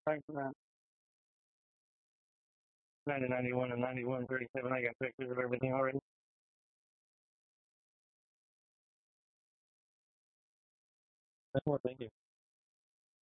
Thanks, man. 9091 and 9137. I got pictures of everything already. That's more. Thank you.